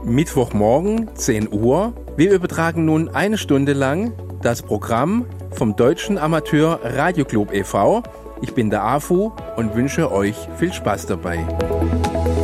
Mittwochmorgen, 10 Uhr. Wir übertragen nun eine Stunde lang das Programm vom Deutschen Amateur Radioclub e.V. Ich bin der AFU und wünsche euch viel Spaß dabei.